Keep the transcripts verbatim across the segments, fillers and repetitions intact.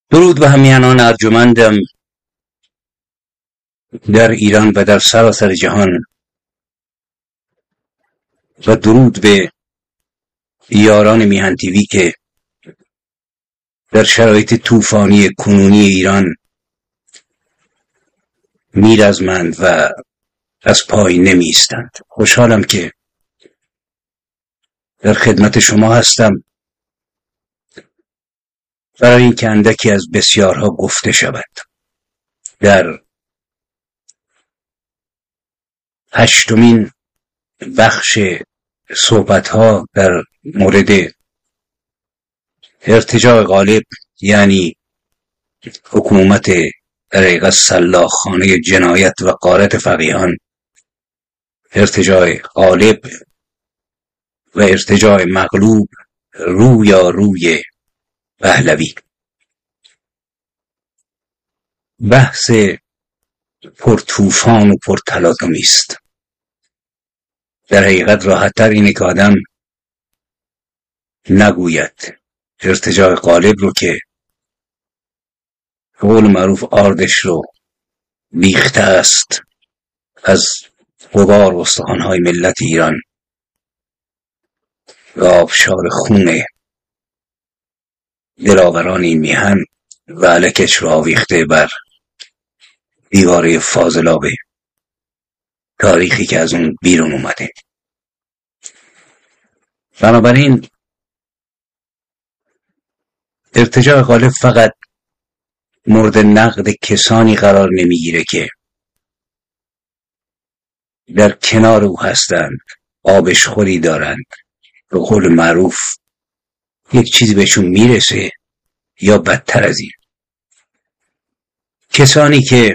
درود به همیهنان ارجمندم در ایران و در سراسر جهان، و درود به یاران میهن تیوی که در شرایط طوفانی کنونی ایران میرزمند و از پای نمی ایستند. خوشحالم که در خدمت شما هستم برای اینکه اندکی از بسیارها گفته شود. در هشتمین بخش صحبت‌ها در مورد ارتجاع غالب، یعنی حکومت در حقیقت سلاخخانه جنایت و غارت فقیهان، ارتجاع غالب و ارتجاع مغلوب رویا روی پهلوی، بحث پرطوفان و پرتلاطمی است. در حقیقت راحت‌تر اینه که آدم نگوید ارتجاع غالب رو که قول معروف آردش رو بیخته است از غبار استخوان‌های ملت ایران و آبشار خون دلاوران این میهن و الکش رو آویخته بر دیواره فاضلاب تاریخی که از اون بیرون اومده. بنابراین ارتجاع غالب فقط مورد نقد کسانی قرار نمیگیره که در کنار او هستند، آبشخوری دارند، به قول معروف یک چیزی بهشون میرسه یا بدتر از این. کسانی که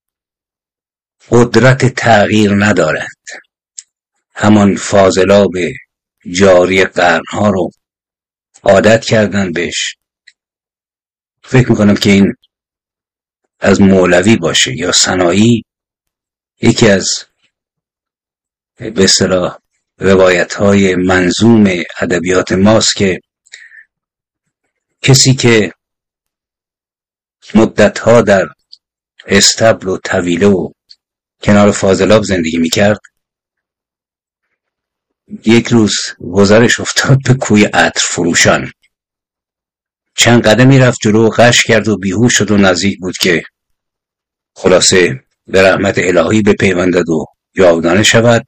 قدرت تغییر ندارند، همان فاضلاب جاری قرنها رو عادت کردن بهش. فکر میکنم که این از مولوی باشه یا سنایی، یکی از به اصطلاح روایت‌های منظوم ادبیات ماست که کسی که مدت‌ها در استبل و طویله و کنار فاضلاب زندگی میکرد، یک روز گذرش افتاد به کوی عطر فروشان. چند قدمی رفت جلو و غش کرد و بیهوش شد و نزدیک بود که خلاصه به رحمت الهی بپیوندد و جاودانه شود.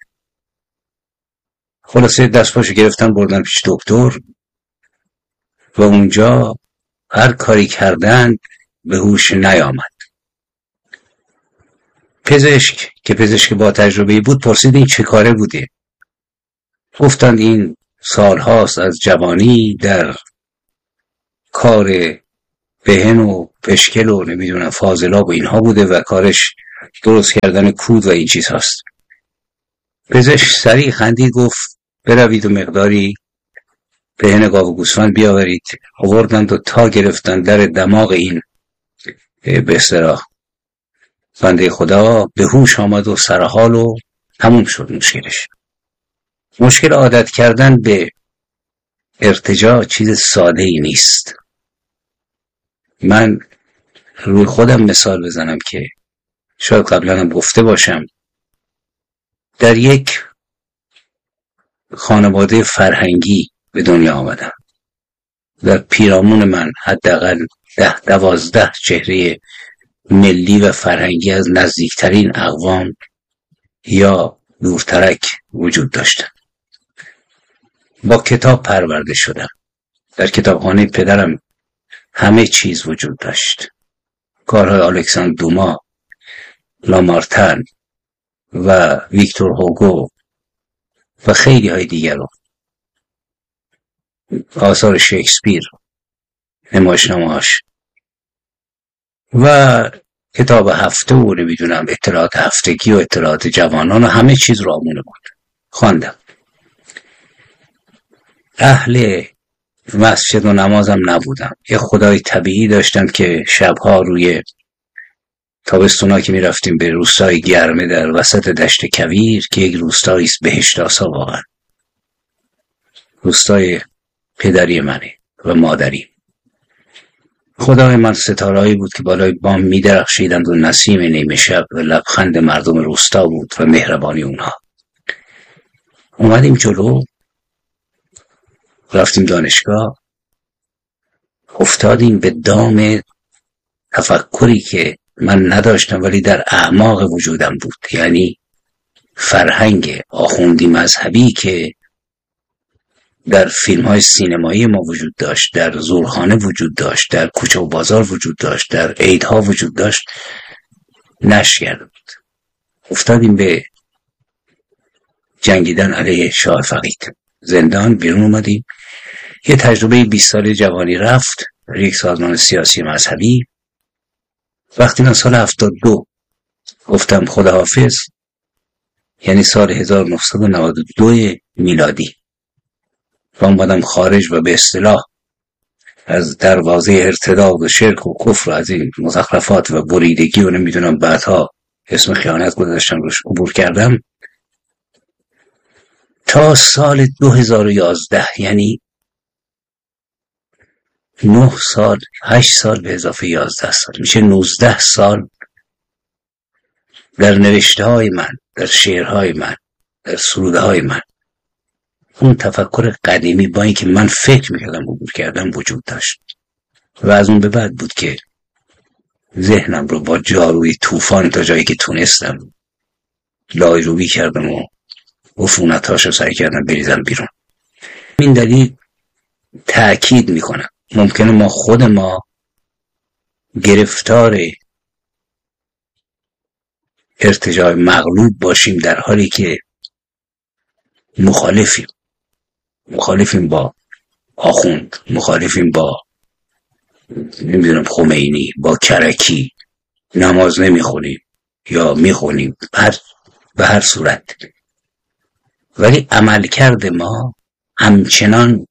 خلاصه دستپاشو گرفتن بردن پیش دکتر و اونجا هر کاری کردند به هوش نیامد. پزشک که پزشک با تجربه بود پرسید این چه کاره بوده؟ گفتند این سالهاست از جوانی در کار بهن و پشکل و نمیدونم فاضلاب و اینها بوده و کارش درست کردن کود و این چیز هست. پزشک سریع خندید گفت بروید و مقداری بهن گاو و گوسفند بیاورید. آوردند و تا گرفتند در دماغ این به اصطلاح بنده خدا، به هوش آمد و سرحال و تموم شد مشکلش. مشکل عادت کردن به ارتجاع چیز ساده ای نیست. من روی خودم مثال بزنم که شاید قبلا هم گفته باشم. در یک خانواده فرهنگی به دنیا آمدم. در پیرامون من حداقل ده دوازده چهره ملی و فرهنگی از نزدیکترین اقوام یا دورترک وجود داشتن. با کتاب پرورده شدم. در کتابخانه پدرم همه چیز وجود داشت. کارهای الکساندر دوما، لامارتن و ویکتور هوگو و خیلی های دیگر رو، آثار شکسپیر، نمایشنامه‌هاش و کتاب هفته و نمیدونم اطلاعات هفتگی و اطلاعات جوانان و همه چیز رو آمونه بود. خواندم. اهل مسجد و نمازم نبودم. یه خدای طبیعی داشتم که شبها روی تابستونا که میرفتیم به روستای گرمه در وسط دشت کویر که یک روستایی است بهشت آسا، واقعا روستای پدری منه و مادری، خدای من ستارهایی بود که بالای بام می‌درخشیدند و نسیم نیمه شب و لبخند مردم روستا بود و مهربانی اونها. اومدیم جلو، رفتیم دانشگاه، افتادیم به دام تفکری که من نداشتم ولی در اعماق وجودم بود، یعنی فرهنگ آخوندی مذهبی که در فیلم های سینمایی ما وجود داشت، در زورخانه وجود داشت، در کوچه و بازار وجود داشت، در عیدها وجود داشت، نشر کرده بود. افتادیم به جنگیدن علیه شاه فقید. زندان بیرون اومدیم. یه تجربه بیست ساله جوانی رفت یک سازمان سیاسی مذهبی. وقتی من سال هفتاد و دو گفتم خداحافظ، یعنی سال هزار و نهصد و نود و دو میلادی، و اومدم خارج و به اصطلاح از دروازه ارتداد و شرک و کفر، از این مزخرفات و بریدگی و نمیدونم بعدها اسم خیانت گذاشتم روش عبور کردم، تا سال دو هزار و یازده، یعنی نه سال، هشت سال به اضافه یازده سال، میشه نوزده سال در نوشته های من، در شعرهای من، در سروده های من اون تفکر قدیمی با اینکه من فکر میکردم عبور کردم وجود داشت. و از اون به بعد بود که ذهنم رو با جاروی طوفان تا جایی که تونستم لایروبی کردم و عفونتاش رو سعی کردم بریزم بیرون. این دلیل تأکید میکنم ممکنه ما خود ما گرفتار ارتجاع مغلوب باشیم در حالی که مخالفیم مخالفیم با آخوند، مخالفیم با نمیدونم خمینی، با کرکی، نماز نمیخونیم یا میخونیم هر به هر صورت، ولی عملکرد ما همچنان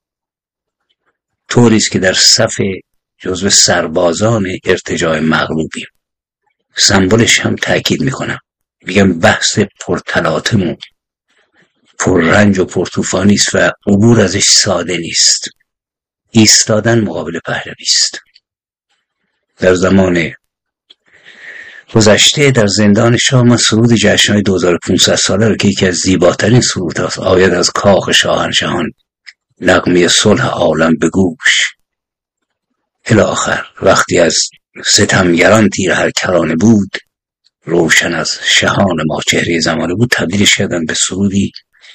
طوریست که در صف جزو سربازان ارتجاع مغلوبیم. سمبولش هم تأکید میکنم، میگم بحث پرتلاطم و پررنج و پرطوفانیست و عبور ازش ساده نیست. ایستادن مقابل پهلویست. در زمان گذشته در زندان شاه من سرود جشن‌های دو هزار و پانصد ساله رو که یکی از زیباترین سرود هست، آید از کاخ شاهنشاهان نغمه صلح عالم به گوش الی آخر، وقتی از ستمگران تیر هر کرانه بود، روشن از شهان ما چهره زمانه بود، تبدیلش کردن به سرودی،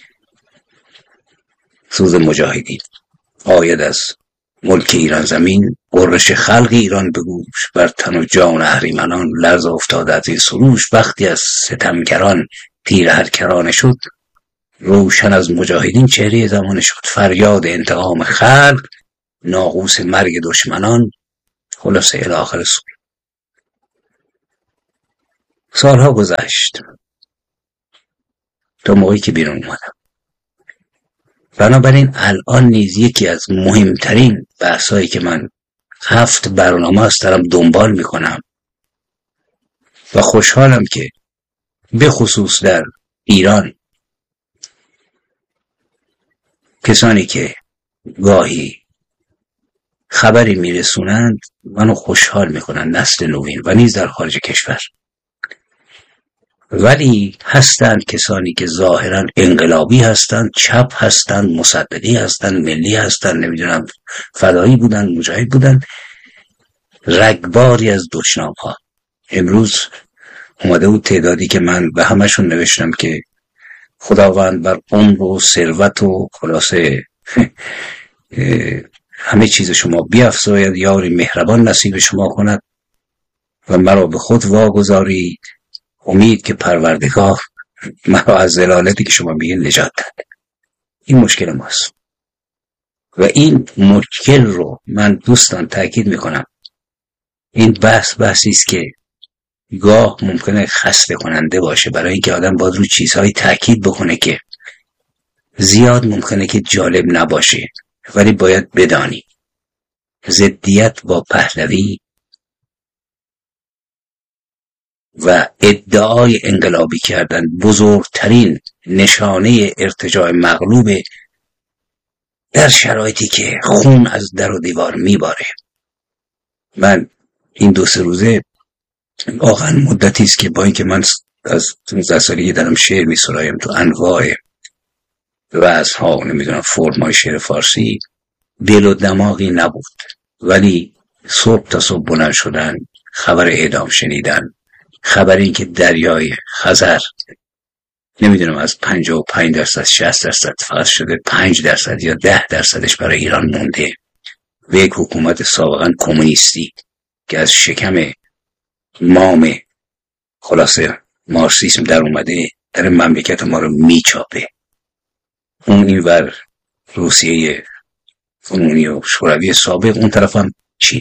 سرود مجاهدین. آید از ملک ایران زمین غرش خلق ایران به گوش، بر تن و جان اهریمنان لرز افتاده از این سروش، وقتی از ستمگران تیر هر کرانه شد، روشن از مجاهدین چهره زمانه شد، فریاد انتقام خلق، ناقوس مرگ دشمنان، خلاصه الی آخر سوره. سالها گذشت تا موقعی که بیرون اومدم. بنابراین الان نیز یکی از مهمترین بحثایی که من هفت برنامه است دارم دنبال میکنم و خوشحالم که به خصوص در ایران کسانی که گاهی خبری میرسونند منو خوشحال میکنن، نسل نوین و نیز در خارج کشور. ولی هستند کسانی که ظاهرا انقلابی هستند، چپ هستند، مصدقی هستند، ملی هستند، نمیدونم فدایی بودن، مجاهد بودن، رگباری از دشنام ها. امروز اومده بود تعدادی که من به همشون نوشتم که خداوند بر عمر و ثروت و خلاصه همه چیز شما بیفزاید، یاری مهربان نصیب شما کند و مرا به خود واگذارید، امید که پروردگار مرا از ضلالتی که شما میگین نجات داد. این مشکل ماست و این مشکل رو من دوستان تاکید میکنم، این بحث بحثی است که گاه ممکنه خسته کننده باشه، برای اینکه آدم باید رو چیزهایی تاکید بکنه که زیاد ممکنه که جالب نباشه، ولی باید بدانی ضدیت با پهلوی و ادعای انقلابی کردن بزرگترین نشانه ارتجاع مغلوب در شرایطی که خون از در و دیوار میباره. من این دو سه روزه واقعا مدتی است که با اینکه من از پانزده سالگی دارم شعر می‌سرایم تو انواع وزن‌ها و نمیدونم فرم‌های شعر فارسی، دل و دماغی نبود. ولی صبح تا صبح بلند شدن، خبر اعدام شنیدن، خبر این که دریای خزر نمیدونم از پنجاه و پنج درصد شصت درصد فقط شده پنج درصد یا ده درصدش برای ایران مونده و یک حکومت سابقا کمونیستی که از شکم مام خلاصه مارکسیسم در اومده در مملکت ما رو میچاپه. اون اینور روسیه کنونی و شوروی سابق، اون طرف هم چین.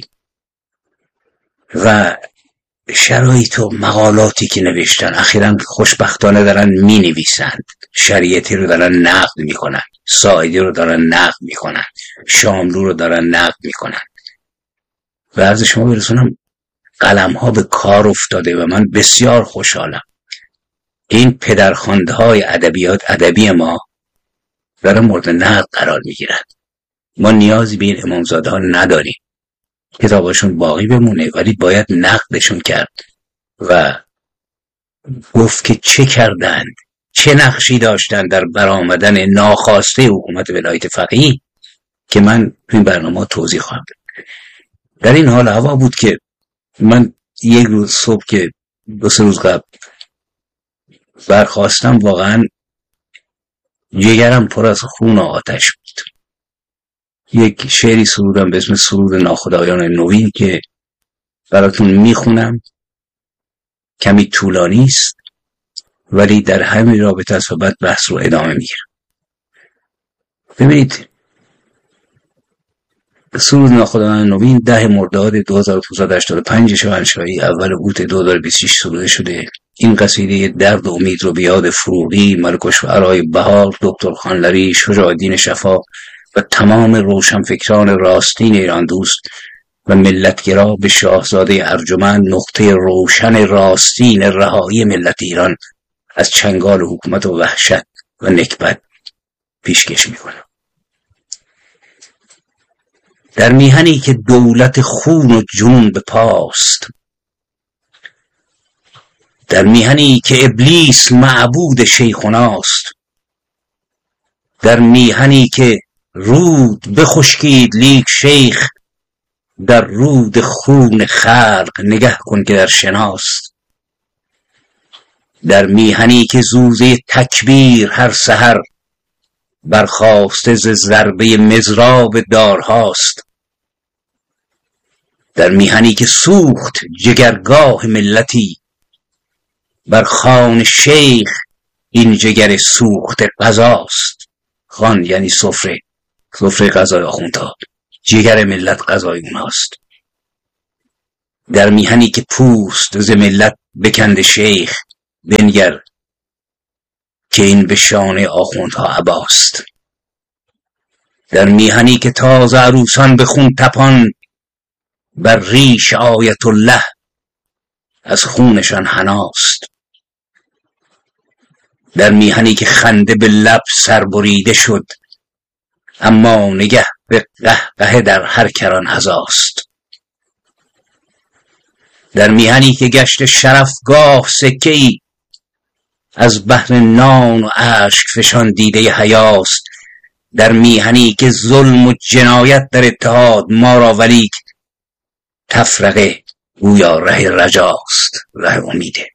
و شرایط و مقالاتی که نوشتن اخیراً خوشبختانه دارن می نویسند، شریعتی رو دارن نقد می کنن، ساعدی رو دارن نقد می کنن، شاملو رو دارن نقد می کنن و از شما برسونم قلم ها به کار افتاده و من بسیار خوشحالم. این پدرخوانده های ادبیات ادبی ما دارن مورد نقد قرار می گیرن. ما نیازی به این امامزاده ها نداریم، کتاباشون باقی بمونه، ولی باید نقدشون کرد و گفت که چه کردند، چه نقشی داشتند در برآمدن ناخواسته حکومت ولایت فقیه که من این برنامه توضیح خواهم داد. در این حال هوا بود که من یک روز صبح که دو سه روز قبل برخواستم، واقعا جگرم پر از خون و آتش بود. یک شعری سرودم به اسم سرود ناخدایان نوین که براتون میخونم، کمی طولانی است ولی در همین رابطه است و بعد بحث رو ادامه میگیرم. ببینید، سرود ناخدایان نوین ده مرداد دو هزار و پانصد و هشتاد و پنج شاهنشاهی اول اوت دو هزار و بیست و شش سروده شده. این قصیده درد و امید رو بیاد فروغی، ملک الشعرای بهار، دکتر خانلری، شجاع الدین شفا و تمام روشنفکران راستین ایران دوست و ملتگرا به شاهزاده ارجمند، نقطه روشن راستین رهایی ملت ایران از چنگال حکومت و وحشت و نکبت پیشکش میکنم. در میهنی که دولت خون و جنون به پاست، در میهنی که ابلیس معبود شیخوناست، در میهنی که رود بخشکید لیک شیخ در رود خون خلق نگه کن که در شناست، در میهنی که زوزه تکبیر هر سحر برخاسته ز ضربه مضراب دارهاست، در میهنی که سوخت جگرگاه ملتی بر خوان شیخ این جگر سوخت غذاست. خوان یعنی سفره، سفره غذای آخوندها، جگر ملت غذای اونهاست. در میهنی که پوست ز ملت بکند شیخ بنگر که این به شان آخوندها عباست. در میهنی که تازه عروسان به خون تپان بر ریش آیت الله از خونشان حناست. در میهنی که خنده به لب سربریده شد اما نگه به قهقه در هر کران هزاست. در میهنی که گشت شرفگاه سکه‌ای از بحر نان و اشک فشان دیده حیاست. در میهنی که ظلم و جنایت در اتحاد ما را ولیک تفرقه گویا ره رجاست، ره امیده.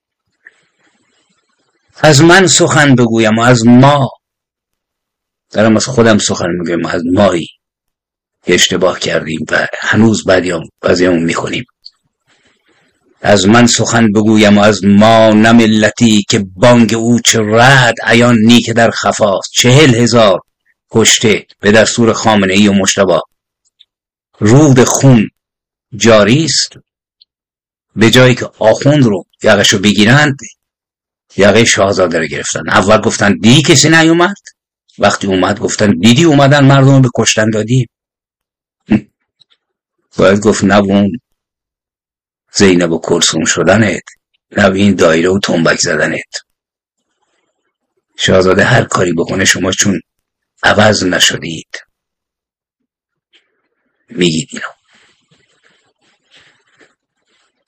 از من سخن بگویم و از ما، دارم از خودم سخن میگم، از مایی اشتباه کردیم و هنوز بعضیامون میکنیم. از من سخن بگویم و از ما، نه ملتی که بانگ او چه رعد عیان نی که در خفاست. چهل هزار کشته به دستور خامنه ای و مجتبی، رود خون جاری است. به جایی که آخوند رو یقشو بگیرند، یقه شاهزاده رو گرفتن. اول گفتن دیدی کسی نیومد، وقتی اومد گفتن دیدی اومدن مردم به کشتن دادی. باید گفت نه اون زینب و کلثوم شدنت، نه این دایره و تنبک زدنت. شاهزاده هر کاری بکنه شما چون عوض نشدید میگید اینو.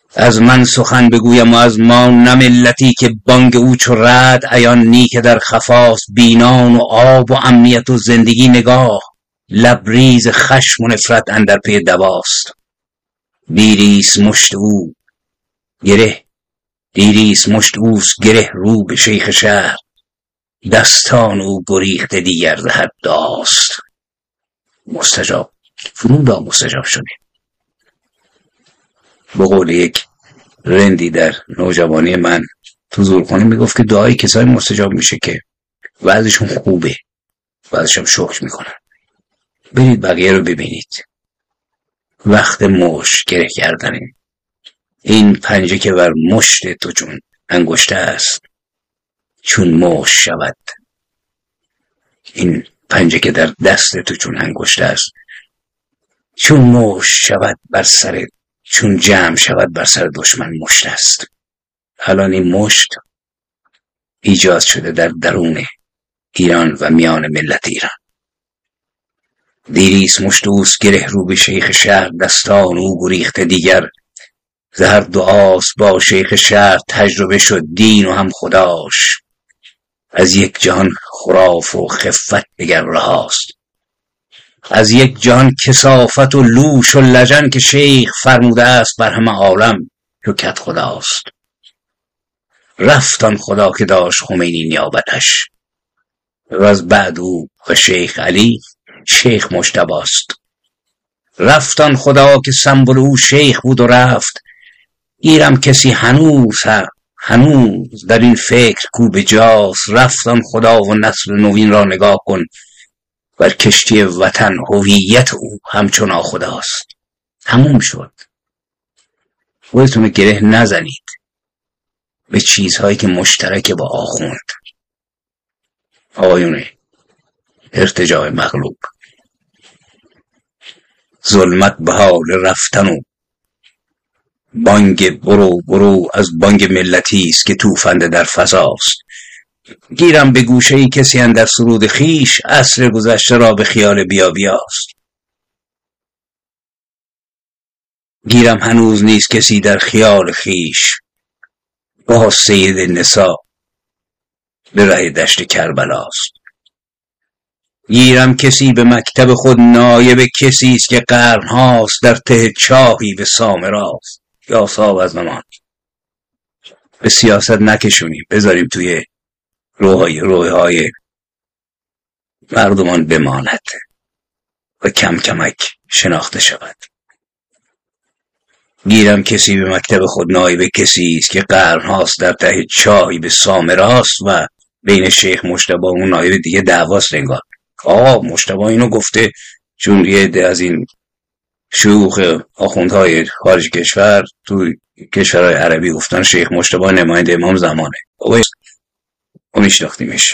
از من سخن بگویم و از ما نه ملتی که بانگ او چو رعد عیان نی که در خفاست، بینان و آب و امنیت و زندگی نگاه، لبریز خشم و نفرت اندر پی دواست. دیریست مشت او گره دیریست مشت اوست گره رو به شیخ شهر، دستان او گریخته دیگر ز حد داست. مستجاب فرودا مستجاب شده. به قول یک رندی در نوجوانی من تو زورخانه میگفت که دعای کسای مستجاب میشه که وضعشون خوبه، وضعشون شکر میکنن. برید بقیه رو ببینید. وقت مشت گره کردنه. این پنجه که بر مشت تو چون انگشته است چون مشت شود، این پنجه که در دست تو چون انگشته است چون مشت شود بر سر، چون جمع شود بر سر دشمن مشت است. الان این مشت ایجاد شده در درون ایران و میان ملت ایران. دیریست مشت اوست گره رو به شیخ شهر، دستان او گریخته دیگر ز هر دو آس. با شیخ شهر تجربه شد دین و هم خداش، از یک جهان خراف و خفت دگر رهاست. از یک جهان کثافت و لوش و لجن که شیخ فرموده است بر همه عالم چو کت خداست. رفت آن خدا که داشت خمینی نیابتش، و از بعد او و شیخ علی شیخ مجتباست. رفت آن خدا که سمبل او شیخ بود و رفت، گیرم کسی هنوز هنوز در این فکر کو به جاست. رفت آن خدا و نسل نوین را نگاه کن، بر کشتی وطن هویت او همچون خداست. تموم شد. خودتون گره نزنید به چیزهایی که مشترک با آخوند. آقایون ارتجاع مغلوب، ظلمت به حال رفتن و بانگ برو برو از بانگ ملتی است که توفنده در فضاست. گیرم به گوشه ای کسی اندر سرود خیش، عصر گذشته را به خیال بیا بیاست. گیرم هنوز نیست کسی در خیال خیش، با سید نسا به ره دشت کربلاست. گیرم کسی به مکتب خود نایب کسی است که قرن هاست در ته چاهی به سامراست. یا صاحب از نمان به سیاست نکشونیم، بذاریم توی روهای روهای مردمان بماند و کم کمک شناخته شود. گیرم کسی به مکتب خود نایب کسی است که قرن هاست در ته چاهی به سامراست، و بین شیخ مجتبی و اون نایب دیگه دعواست. انگار آقا مجتبی اینو گفته چون یه عده از این شیوخ آخوندهای خارج کشور تو کشورهای عربی گفتن شیخ مجتبی نماینده امام زمانه. بابا ما میشناختیمش.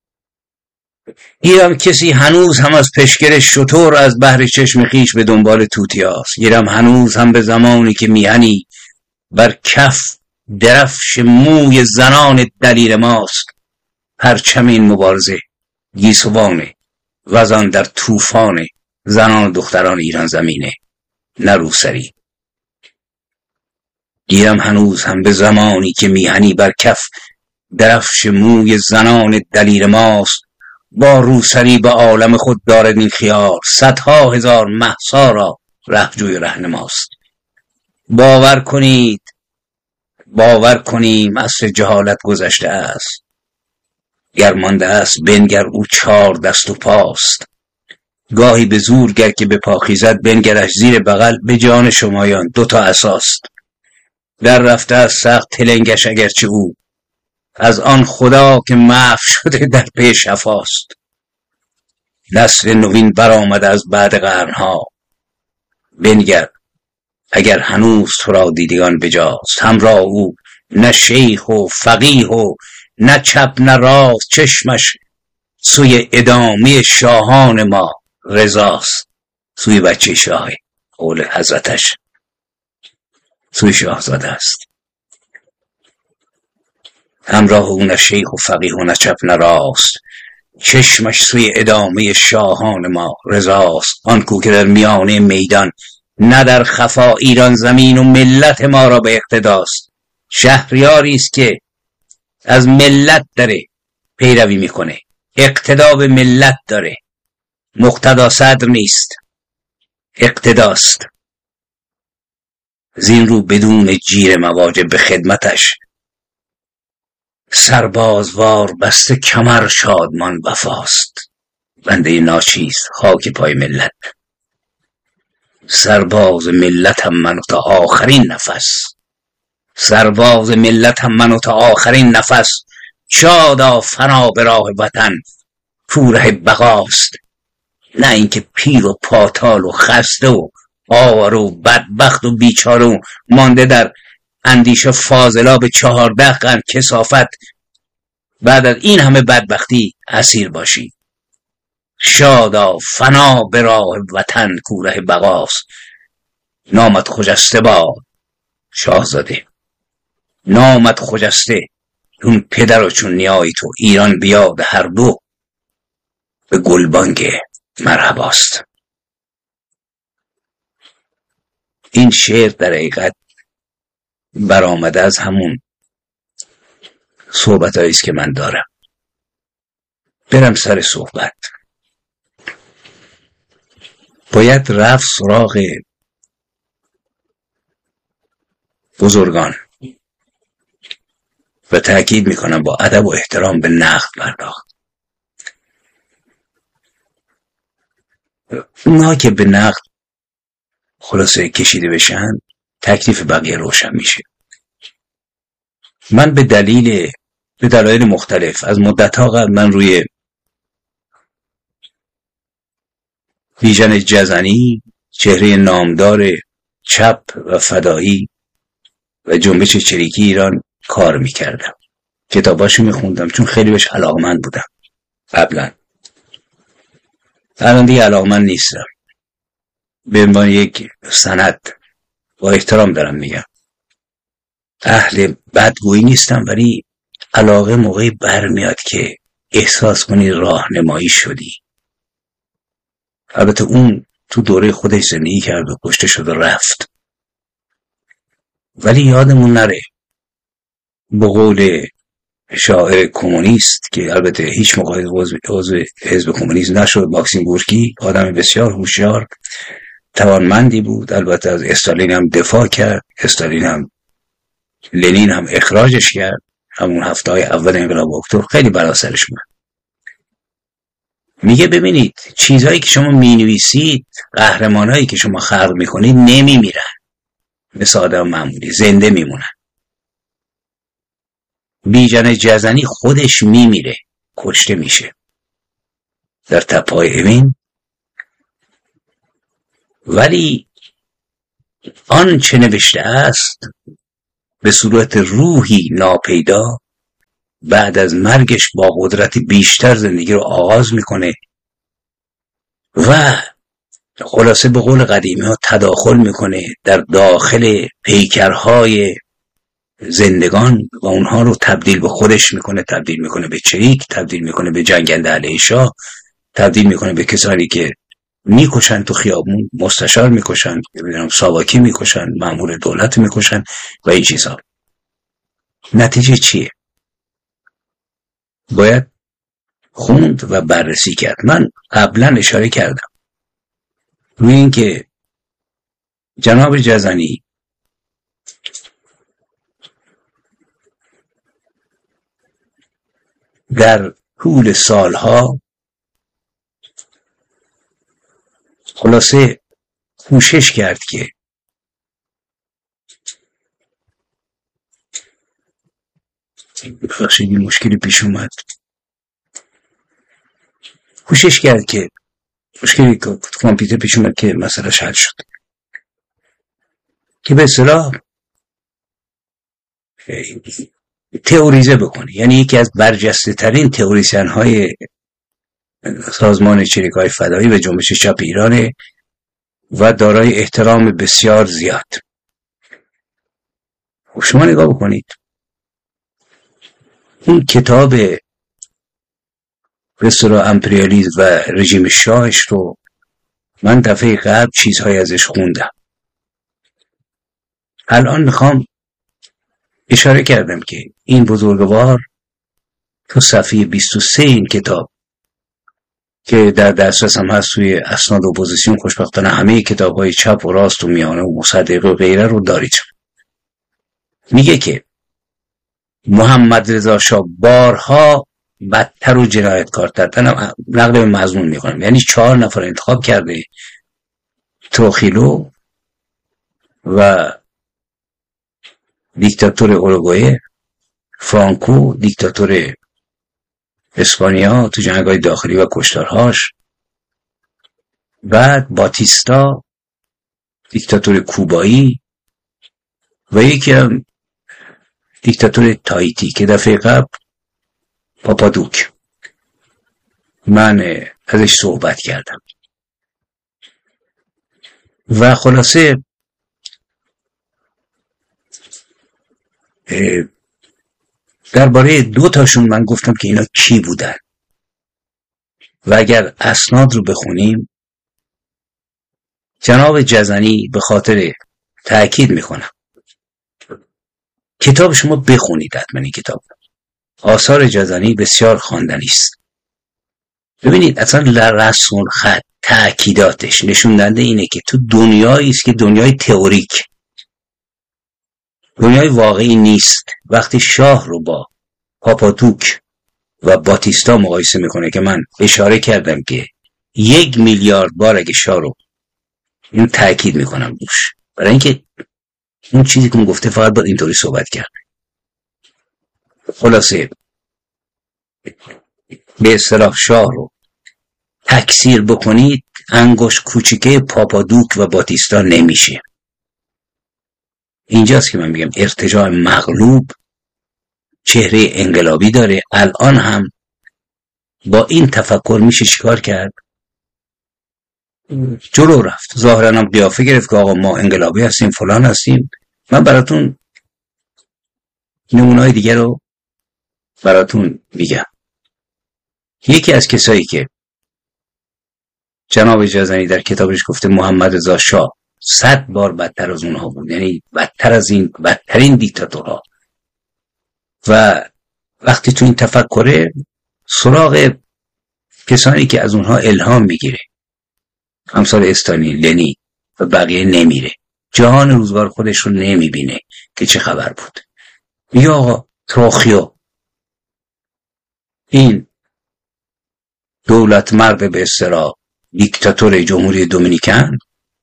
گیرم کسی هنوز هم از پشگر شتر از بحر چشم خیش به دنبال توتیاست. گیرم هنوز هم به زمانی که میهنی بر کف درفش موی زنان دلیر ماست. پرچم این مبارزه گیسوانه وزان در طوفان زنان و دختران ایران زمینه نه روسری. گیرم هنوز هم به زمانی که میهنی بر کف درفش موی زنان دلیر ماست. با روسری به عالم خود دارد این خیال، صدها هزار مهسا را رهجوی رهنماست. باور کنید باور کنیم عصر جهالت گذشته است. گر مانده است بنگر او چار دست و پاست. گاهی به زور گر که به پا خیزد بنگرش زیر بغل به جان شمایان دوتا اساست. در رفته از سخت تلنگش اگرچه او از آن خدا که محو شده در پی شفاست. نسل نوین برآمده از بعد قرنها، بنگر اگر هنوز تو را دیدگان بجاست. همراه او نه شیخ و فقیه و نه چپ نه راست، چشمش سوی ادامه شاهان ما رضاست. سوی بچه شاه، قول حضرتش سوی شاهزاده است. همراه او نه شیخ و فقیه و نه چپ نه راست، چشمش سوی ادامه شاهان ما رضاست. آن کو که در میانه میدان نه در خفا ایران زمین و ملت ما را به اقتداست. شهریاری است که از ملت داره پیروی میکنه، اقتدا به ملت داره، مقتدا صدر نیست، اقتداست. زین رو بدون جیر مواجب به خدمتش سربازوار بسته کمر شادمان وفاست. بنده ناچیز خاک پای ملت، سرباز ملتم من و تا آخرین نفس، سرباز ملتم من و تا آخرین نفس. شادا فنا به راه وطن کو ره بقاست. نه اینکه پیر و پاتال و خسته و آوار و بدبخت و بیچاره و مانده در اندیشه فاضلاب چهارده قرن کثافت بعد از این همه بدبختی اسیر باشی. شادا فنا به راه وطن کو ره بقاست. نامت خجسته باد شاهزاده، نامت خجسته اون پدر و چون نیای تو. ایران بیاد هر دو به گلبانگ مرحباست. این شعر در حقیقت برآمده از همون صحبت هاییست که من دارم. برم سر صحبت. باید رفت سراغ بزرگان و تأکید میکنم با ادب و احترام به نقد پرداخت. اونها که به نقد خلاصه کشیده بشن تکلیف بقیه روشن میشه. من به دلیل به دلایل مختلف از مدت‌ها قبل من روی بیژن جزنی، چهره نامدار چپ و فدایی و جنبش چریکی ایران کار میکردم، کتاباشو میخوندم چون خیلی بهش علاقمند بودم قبلا. الان دیگه علاقمند نیستم، به عنوان یک سند با احترام دارم میگم. اهل بدگویی نیستم، ولی علاقه موقعی برمیاد که احساس کنی راهنمایی شدی. البته اون تو دوره خودش زندگی کرد و کشته شد و رفت، ولی یادمون نره به قول شاعر کمونیست که البته هیچ موقع عضو حزب کمونیست نشد، ماکسیم گورکی، آدم بسیار هوشیار توانمندی بود. البته از استالین هم دفاع کرد، استالین هم لنین هم اخراجش کرد همون هفته های اول انقلاب اکتبر، خیلی بلا سرش بود. میگه ببینید چیزهایی که شما مینویسید، قهرمانایی که شما خلق میکنید نمیمیرن، مثل آدم معمولی زنده میمونن. بیژن جزنی خودش میمیره، کشته میشه در تپه‌های اوین، ولی آن چه نوشته است به صورت روحی ناپیدا بعد از مرگش با قدرت بیشتر زندگی رو آغاز میکنه و خلاصه به قول قدیمی ها تداخل میکنه در داخل پیکرهای زندگان و اونها رو تبدیل به خودش میکنه، تبدیل میکنه به چریک، تبدیل میکنه به جنگنده علیه شاه، تبدیل میکنه به کسانی که میکشن تو خیابون، مستشار میکشن، نمیدونم ساواکی میکشن، مأمور دولت میکشن و این چیزها. نتیجه چیه؟ باید خوند و بررسی کرد. من قبلا اشاره کردم روی این که جناب جزنی در طول سالها خلاصه کوشش کرد که بخشید این مشکلی پیش اومد کوشش کرد که مشکلی که کامپیوتر پیش اومد که مسئله‌اش حل شد، که به اصطلاح تئوریزه بکنه. یعنی یکی از برجسته ترین تئوریسین های سازمان چریک‌های فدایی و جنبش چپ ایرانه و دارای احترام بسیار زیاد. خب شما نگاه بکنید اون کتاب به اصطلاح امپریالیسم و رژیم شاهش رو من دفعه قبل چیزهای ازش خوندم. الان میخوام اشاره کردم که این بزرگوار تو صفحه بیست و سه این کتاب که در دسترس هم هست توی اسناد اپوزیسیون، خوشبختانه همه کتاب‌های چپ و راست و میانه و مصدق و غیره رو دارید، میگه که محمد رضا شاه بارها بدتر و جنایتکارتر، من نقل به مضمون میکنم، یعنی چهار نفر انتخاب کرده، تروخیلو و دیکتاتور اوروگوئه، فرانکو دیکتاتور اسپانیا تو جنگ‌های داخلی و کشتارهاش، بعد باتیستا دیکتاتور کوبایی و یکی هم دیکتاتور تایتی که دفعه قبل پاپادوک من ازش صحبت کردم. و خلاصه درباره دو تاشون من گفتم که اینا کی بودن و اگر اسناد رو بخونیم، جناب جزنی به خاطر تأکید میکنم کتاب شما بخونید، حتما این کتاب آثار جزنی بسیار خواندنی است. ببینید اصلا رسم الخط تأکیداتش نشون دهنده اینه که تو دنیایی است که دنیای تئوریک، دنیای واقعی نیست. وقتی شاه رو با پاپادوک و باتیستا مقایسه میکنه که من اشاره کردم که یک میلیارد بار اگه شاه رو این تأکید میکنم دوش، برای اینکه اون چیزی که اون گفته فقط باید اینطوری صحبت کرد. خلاصه به اصطلاح شاه رو تکثیر بکنید انگشت کوچیکه پاپادوک و باتیستا نمیشه. اینجاست که من میگم ارتجاع مغلوب چهره انقلابی داره. الان هم با این تفکر میشه چیکار کرد؟ جلو رفت. ظاهرا هم قیافه گرفت که آقا ما انقلابی هستیم فلان هستیم. من براتون نمونه‌های دیگه رو براتون میگم. یکی از کسایی که جناب جزنی در کتابش گفته محمد رضا شاه صد بار بدتر از اونها بود، یعنی بدتر از این بدترین دیکتاتورها. و وقتی تو این تفکره سراغ کسانی که از اونها الهام میگیره، امثال استالین، لنین و بقیه نمیره، جهان روزگار خودش رو نمیبینه که چه خبر بود. میگه آقا تروخیو این دولت مرد به اصطلاح دیکتاتور جمهوری دومینیکن،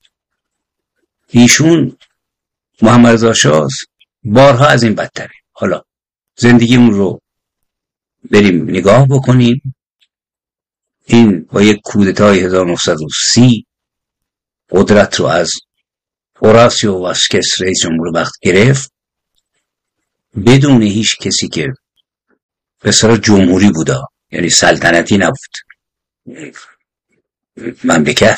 ایشون محمد رضا شاه بارها از این بدتره. حالا زندگیمون رو بریم نگاه بکنیم. این با یک کودتای هزار و نهصد و سی قدرت رو از هوراسیو واسکس رئیس جمهور وقت گرفت بدون هیچ کسی که به اصطلاح جمهوری بودا، یعنی سلطنتی نبود، مملکت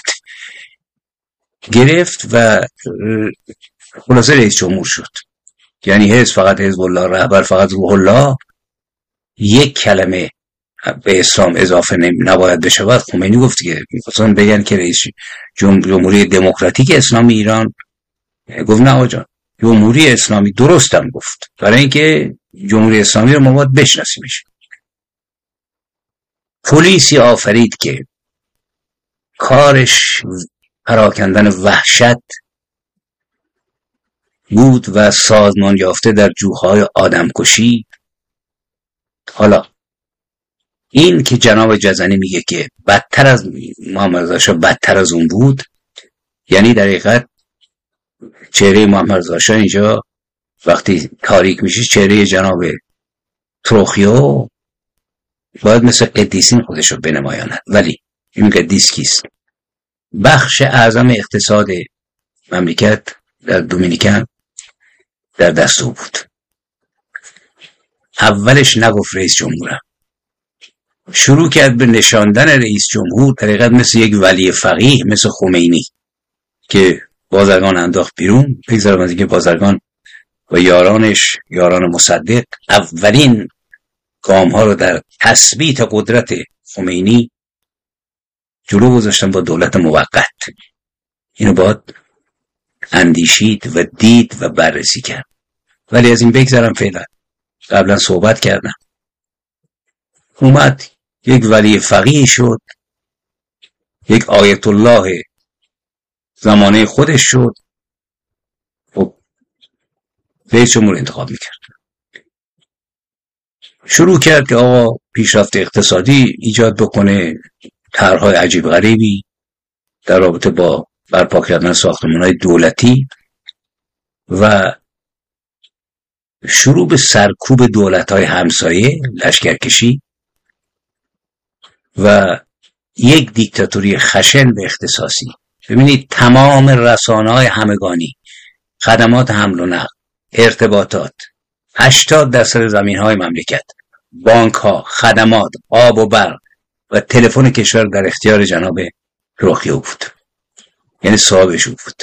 گرفت و خلاصه رئیس جمهور شد. یعنی حزب فقط حزب الله، رهبر فقط روح الله، یک کلمه به اسلام اضافه نباید بشه. خمینی گفت که می‌خواستن بگن که رئیس جمهوری دموکراتیک اسلامی ایران، گفت نه آقا جان جمهوری اسلامی. درستم گفت، برای اینکه جمهوری اسلامی رو ما باید بشناسیمش. پلیسی آفرید که کارش پراکندن وحشت بود و سازمان یافته در جوهای آدمکشی. حالا این که جناب جزنی میگه که بدتر از محمد رضا شاه بدتر از اون بود، یعنی در حقیقت چهره محمد رضا شاه اینجا وقتی تاریک میشه چهره جناب تروخیو باید مثل قدیسین خودش رو بنمایاند. ولی این قدیس کیست؟ بخش اعظم اقتصاد مملکت در دومینیکن در دست او بود. اولش نگفت رئیس جمهورم، شروع کرد به نشاندن رئیس جمهور در حقیقت مثل یک ولی فقیه، مثل خمینی که بازرگان انداخت بیرون. بگذارم از اینکه بازرگان و یارانش، یاران مصدق، اولین گام ها رو در تثبیت قدرت خمینی جلو گذاشتن با دولت موقت. اینو باید اندیشید و دید و بررسی کرد. ولی از این بگذرم، فعلا قبلا صحبت کردم. اومد یک ولی فقیه شد، یک آیت الله زمانه خودش شد، و رئیس جمهور انتخاب میکرد. شروع کرد که آقا پیشرفت اقتصادی ایجاد بکنه، طرح‌های عجیب غریبی در رابطه با برپا کردن ساختمان‌های دولتی و شروع به سرکوب دولت‌های همسایه، لشکرکشی و یک دیکتاتوری خشن به اختصاصی. ببینید تمام رسانه‌های همگانی، خدمات حمل و نقل، ارتباطات، هشتاد درصد زمین‌های مملکت، بانک‌ها، خدمات، آب و برق و تلفن کشور در اختیار جناب تروخیو بود، یعنی صاحبش بود.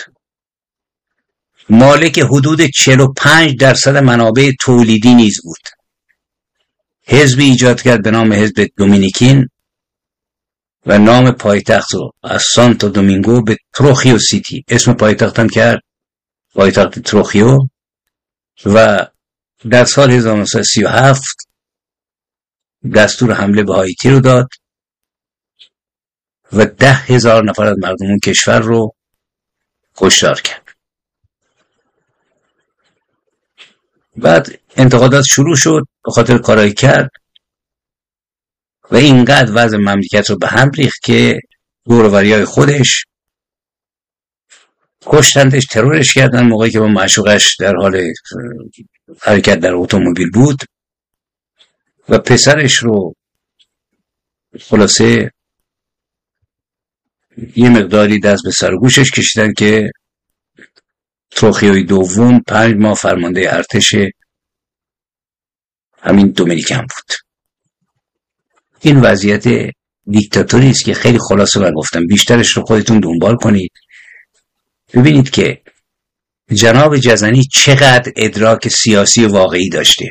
مالک حدود چهل و پنج درصد منابع تولیدی نیز بود. حزبی ایجاد کرد به نام حزب دومینیکین و نام پایتخت رو از سانتو دومینگو به تروخیو سیتی، اسم پایتخت هم کرد پایتخت تروخیو، و در سال هزار و نهصد و سی و هفت دستور حمله به هایتی رو داد و ده هزار نفر از مردم اون کشور رو کشتار کرد. بعد انتقادات شروع شد به خاطر کارایی کرد و اینقدر وضع مملکت رو به هم ریخت که دوروریای خودش کشتندش، ترورش کردن موقعی که با معشوقش در حال حرکت در اتومبیل بود و پسرش رو خلاصه یه مقداری دست به سر و گوشش کشیدن که تروخیوی دوم پنج ماه فرمانده ارتش همین دومینیکن بود. این وضعیت دیکتاتوری است که خیلی خلاصه من گفتم، بیشترش رو خودتون دنبال کنید. ببینید که جناب جزنی چقدر ادراک سیاسی واقعی داشته.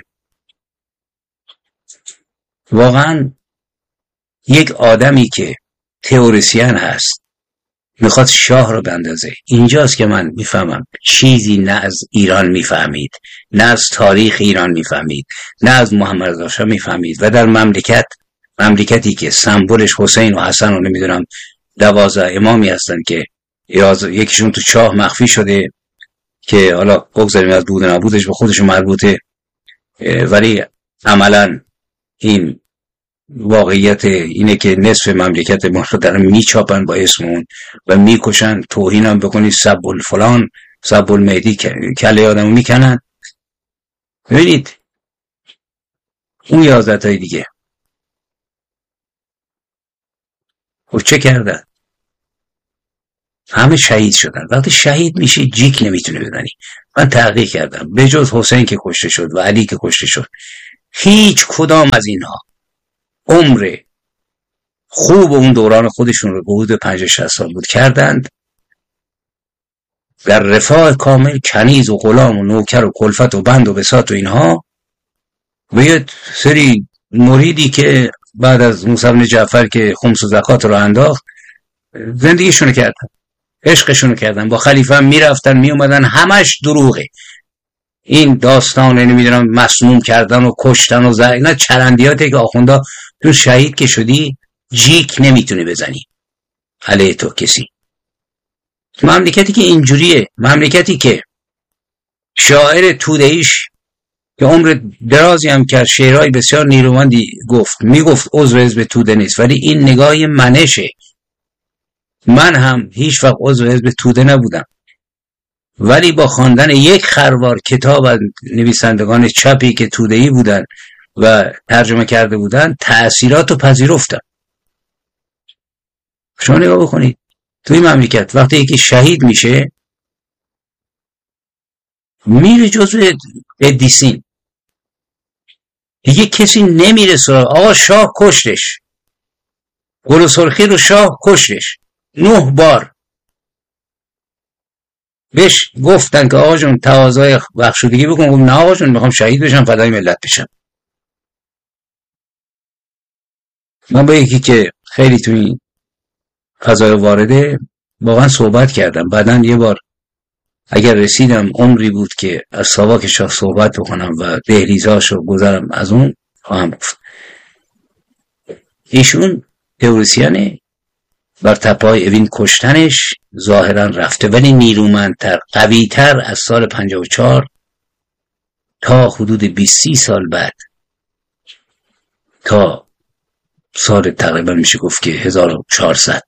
واقعا یک آدمی که تئوریسین هست میخواد شاه رو بندازه. اینجاست که من میفهمم چیزی نه از ایران میفهمید، نه از تاریخ ایران میفهمید، نه از محمد رضا شاه میفهمید و در مملکت مملکتی که سمبلش حسین و حسن و نمیدونم دوازده امامی هستن که یکیشون تو چاه مخفی شده که حالا بگذاریم از بود و نبودش به خودشون مربوطه، ولی عملا این واقعیت اینه که نصف مملکت ما رو دارن میچاپن با اسم اون و میکشن، توهین هم بکنی، سب الفلان سب المهدی کله آدمو میکنن. ببینید اون یازده تای دیگه و چه کردن؟ همه شهید شدن. وقتی شهید میشی جیک نمیتونه بزنی. من تحقیق کردم به جز حسین که کشته شد و علی که کشته شد، هیچ کدام از اینها عمر خوب اون دوران خودشون رو به حدود پنجاه شصت سال بود کردند در رفاه کامل، کنیز و غلام و نوکر و کلفت و بند و بساط و اینها، و یه سری مریدی که بعد از موسی بن جعفر که خمس و زکات رو انداخت زندگیشونو کردن، عشقشونو کردن، با خلیفه هم میرفتن میومدن، همش دروغه. این داستان نمیدونم مسموم کردن و کشتن و زر، اینا چرندیاته که آخوندا تو شهید که شدی جیک نمیتونه بزنی علیه تو کسی. مملکتی که اینجوریه، مملکتی که شاعر توده‌ایش که عمر درازی هم کرد، شعرهای بسیار نیرومندی گفت، میگفت عضو حزب توده نیست، ولی این نگاه منشه. من هم هیچ وقت عضو حزب توده نبودم، ولی با خواندن یک خروار کتاب از نویسندگان چپی که توده‌ای بودن و ترجمه کرده بودن تأثیرات رو پذیرفتم. شما نگاه بکنید توی مملکت وقتی یکی شهید میشه میره جزو قدیسین، دیگه کسی نمیره سراغ. آقا شاه کشتش، گل و سرخی رو شاه کشتش نه بار. بهش گفتن که آقا جون تقاضای بخشودگی بکن، گفت نه آقا جون میخوام شهید بشم، فدای ملت بشم. من با یکی که خیلی توی این فضای وارده واقعا صحبت کردم، بعدن یه بار اگر رسیدم عمری بود که از ساواک شاه صحبت بکنم و دهلیزاش رو گذرم از اون خواهم گفت. ایشون تئوریسینه، بر تپه‌های اوین کشتنش ظاهرا رفته، ولی نیرومندتر، قویتر از سال پنجاه و چهار تا حدود بیست سال بعد، تا سال تقریبا میشه گفت که هزار و چهارصد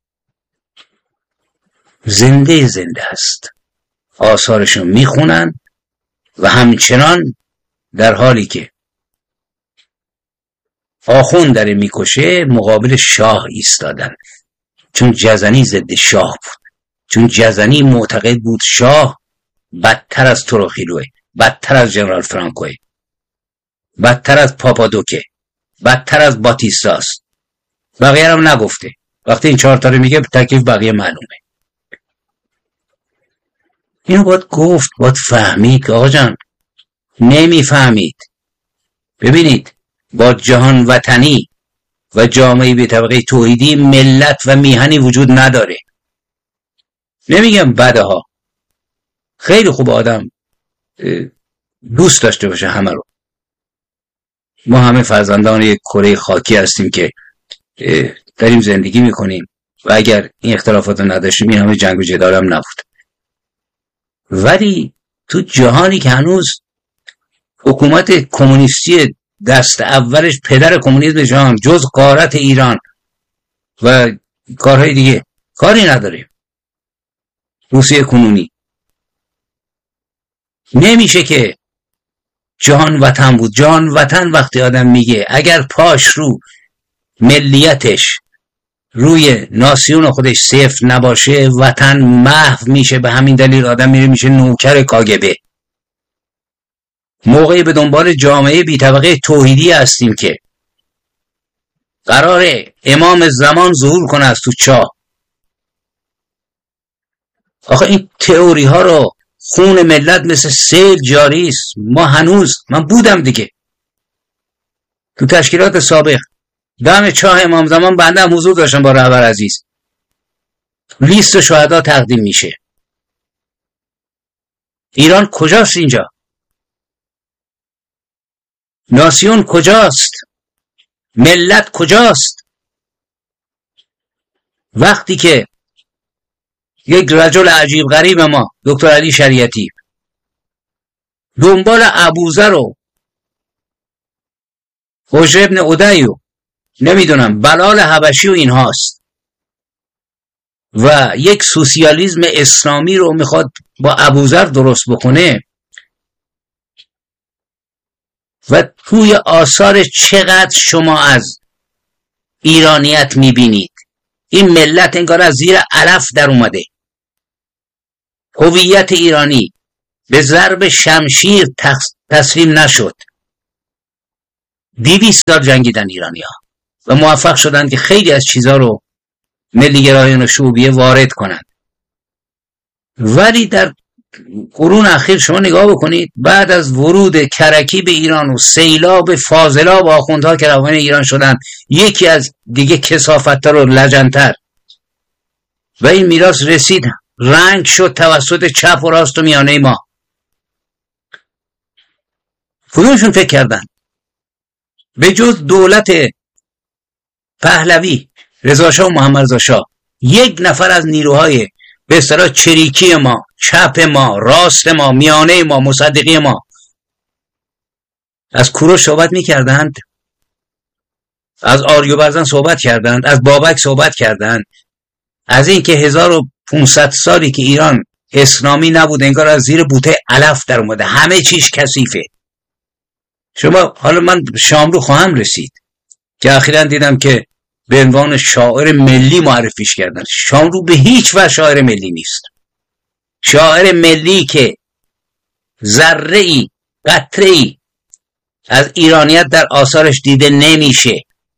زنده زنده است. آثارشون میخونن و همچنان در حالی که آخوند داره میکشه مقابل شاه ایستادن، چون جزنی ضد شاه بود، چون جزنی معتقد بود شاه بدتر از تروخیلوه، بدتر از جنرال فرانکوه، بدتر از پاپادوکه، بدتر از باتیستاست. بقیه هم نگفته. وقتی این چهار تا رو میگه تکلیف بقیه معلومه. اینو باید گفت، باید فهمید. آقا جان نمیفهمید. ببینید با جهان وطنی و جامعه به طبقه توحیدی ملت و میهنی وجود نداره. نمیگم بده ها، خیلی خوب آدم دوست داشته باشه همه رو. ما همه فرزندان یک کره خاکی هستیم که داریم زندگی میکنیم و اگر این اختلافات رو نداشتیم این همه جنگ و جدال هم نبود. ولی تو جهانی که هنوز حکومت کمونیستی دست اولش پدر کمونیسم جهان جز غارت ایران و کارهای دیگه کاری نداریم، روسیه کنونی، نمیشه که جهان وطن بود. جهان وطن وقتی آدم میگه اگر پاش رو ملیتش روی ناسیون خودش صفر نباشه وطن محو میشه. به همین دلیل آدم میره میشه نوکر کاگبه. موقعی به دنبال جامعه بی طبقه توحیدی هستیم که قراره امام زمان ظهور کنه از تو چاه. آخه این تئوری ها رو خون ملت مثل سیل جاری است. ما هنوز، من بودم دیگه تو تشکیلات سابق، دم چاه امام زمان بنده هم حضور داشتم با رهبر عزیز. لیست شهدا تقدیم میشه. ایران کجاست اینجا؟ ناسیون کجاست؟ ملت کجاست؟ وقتی که یک رجل عجیب غریب ما دکتر علی شریعتی دنبال ابوذر و حجر ابن عدی و نمیدونم بلال حبشی و اینهاست و یک سوسیالیسم اسلامی رو میخواد با ابوذر درست بکنه و توی آثار چقدر شما از ایرانیت میبینید. این ملت انگار از زیر علف در اومده. هویت ایرانی به ضرب شمشیر تسلیم نشد. دویست سال جنگیدن ایرانی ها و موفق شدند که خیلی از چیزها رو ملیگرایان و شعوبیه وارد کنند. ولی در قرون اخیر شما نگاه بکنید، بعد از ورود کرکی به ایران و سیلاب فاضلاب آخوندها که روان ایران شدند، یکی از دیگه کثافت‌تر و لجن‌تر، و این میراث رسید رنگ شد توسط چپ و راست و میانه ما. کدومشون فکر کردن به جز دولت پهلوی رضا شاه و محمد رضا شاه یک نفر از نیروهای به اصطلاح چریکی ما، چپ ما، راست ما، میانه ما، مصدقی ما از کوروش صحبت می کردند، از آریوبرزن صحبت کردند، از بابک صحبت کردند، از این که هزار و پانصد سالی که ایران اسلامی نبود انگار از زیر بوته علف در اومده، همه چیش کثیفه. شما حالا من شاملو خواهم رسید که اخیراً دیدم که به عنوان شاعر ملی معرفیش کردن. شاملو به هیچ وجه شاعر ملی نیست. شاعر ملی که ذره ای قطره ای از ایرانیت در آثارش دیده نمیشه،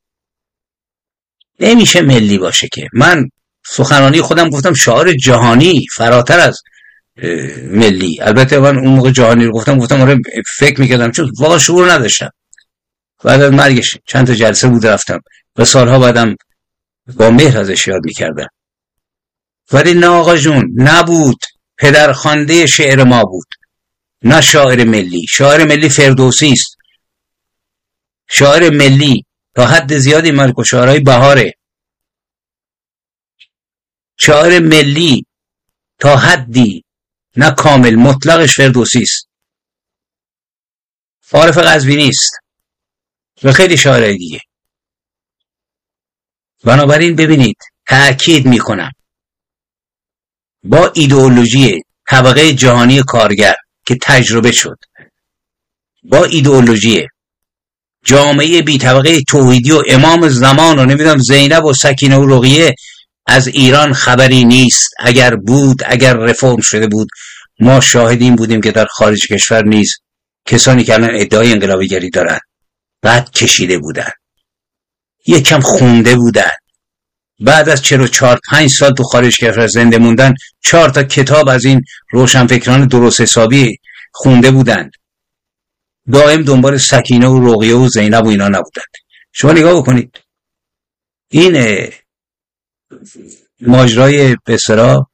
نمیشه ملی باشه. که من سخنرانی خودم گفتم شاعر جهانی فراتر از ملی. البته من اون موقع جهانی رو گفتم گفتم آره فکر میکردم، چون واقعا شعور نداشتم. بعد از مرگش چند تا جلسه بود رفتم و سالها بعدم با مهر ازش یاد میکردم. ولی نه آقا جون، نبود. پدرخوانده شعر ما بود، نه شاعر ملی. شاعر ملی فردوسی است. شاعر ملی تا حد زیادی ملک و شاعرای بهاره. شاعر ملی تا حدی نه کامل مطلقش فردوسی است. عارف قزوینی است و خیلی شاعرای دیگه. بنابراین ببینید، تأکید میکنم با ایدئولوژی طبقه جهانی کارگر که تجربه شد، با ایدئولوژی جامعه بی طبقه توحیدی و امام زمان و نمیدونم زینب و سکینه و رقیه، از ایران خبری نیست. اگر بود، اگر رفرم شده بود، ما شاهد این بودیم که در خارج کشور نیز کسانی که الان ادعای انقلابیگری دارن بعد کشیده بودن، یکم خونده بودن، بعد از چهل و چهار پنج سال تو خارج کشور زنده موندن، چهار تا کتاب از این روشنفکران درست حسابی خونده بودند، دائم دنبال سکینه و رقیه و زینب و اینا نبودند. شما نگاه بکنید این ماجرای به اصطلاح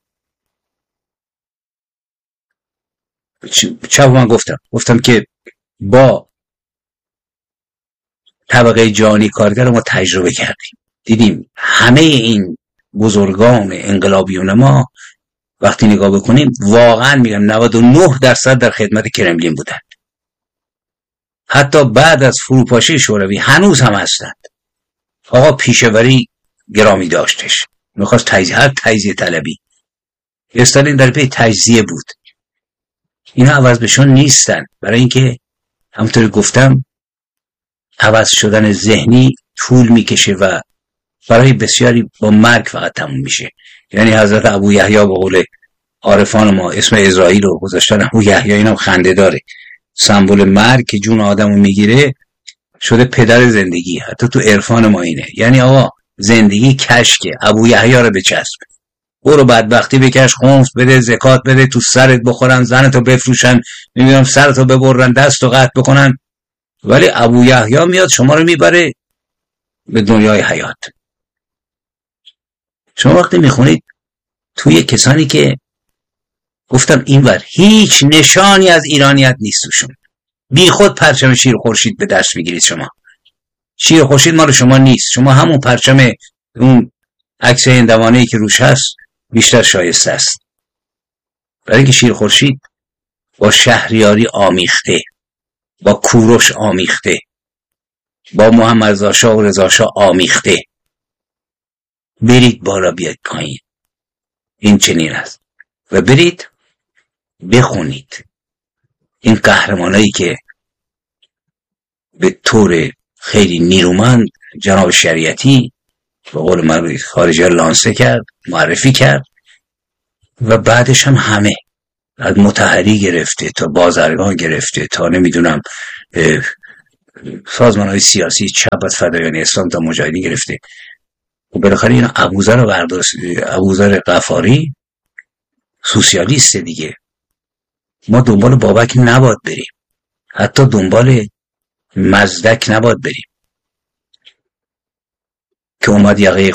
چه من گفتم گفتم که با طبقه جهانی کارگر ما تجربه کردیم، دیدیم همه این بزرگان انقلابیون ما وقتی نگاه بکنیم واقعا میگم نود و نه درصد در خدمت کرملین بودند. حتی بعد از فروپاشی شوروی هنوز هم هستند. آقا پیشوری گرامی داشتش، میخواست تجزیه، هر تجزیه طلبی. استالین در پی تجزیه بود. اینا عوض بشون نیستن، برای اینکه همونطور گفتم عوض شدن ذهنی طول میکشه و برای بسیاری با مرگ فقط تموم میشه. یعنی حضرت ابو یحیی به قول عارفان ما اسم اسرائیل رو گذاشتن ابو یحیی، اینم خنده داره، سمبل مرگ که جون آدمو میگیره، شده پدر زندگی. حتی تو عرفان ما اینه، یعنی آقا زندگی کشکه، ابو یحیی رو بچسب، برو بدبختی بکش، خمس بده، زکات بده، تو سرت بخورن، زنتو بفروشن، نمیدونم سرتو ببرن، دستو قطع بکنن، ولی ابو یحیی میاد شما رو میبره به دنیای حیات. شما وقتی میخونید توی کسانی که گفتم اینور هیچ نشانی از ایرانیت نیست توشون، بی خود پرچم شیر خورشید به دست میگیرید. شما شیر خورشید مال شما نیست، شما همون پرچم اون عکس هندوانه‌ای که روش هست بیشتر شایسته است. برای اینکه شیر خورشید با شهریاری آمیخته، با کوروش آمیخته، با محمد رضا شاه و رضا شاه آمیخته. برید بالا بیاید پایین، این چنین است. و برید بخونید این قهرمانایی که به طور خیلی نیرومند جناب شریعتی به قول من خارجی لانسه کرد، معرفی کرد، و بعدش هم همه از مطهری گرفته تا بازرگان گرفته تا نمیدونم سازمان‌های سیاسی چپ از فدایان اسلام تا مجاهدین گرفته. و بالاخره این ابوذر برداشت، ابوذر غفاری سوسیالیست دیگه. ما دنبال بابک نباید بریم، حتی دنبال مزدک نباید بریم که اومد یقه